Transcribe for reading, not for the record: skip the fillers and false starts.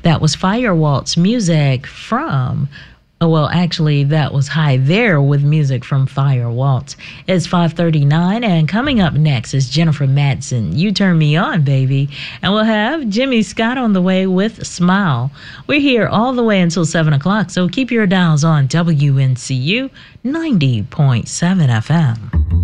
That was Fire Waltz music from, well, actually, that was Hi There with music from Fire Waltz. It's 5:39, and coming up next is Jennifer Madsen, You Turn Me On, Baby. And we'll have Jimmy Scott on the way with Smile. We're here all the way until 7 o'clock, so keep your dials on WNCU 90.7 FM.